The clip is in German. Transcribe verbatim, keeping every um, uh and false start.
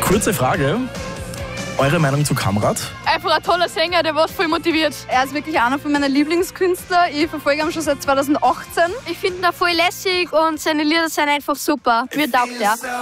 Kurze Frage. Eure Meinung zu Kamrat? Einfach ein toller Sänger, der was voll motiviert. Er ist wirklich einer von meinen Lieblingskünstler. Ich verfolge ihn schon seit zweitausendachtzehn. Ich finde ihn voll lässig und seine Lieder sind einfach super. Mir taugt er.